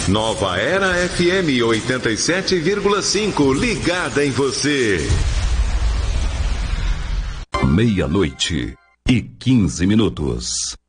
Nova Era FM 87,5, ligada em você. 00:15.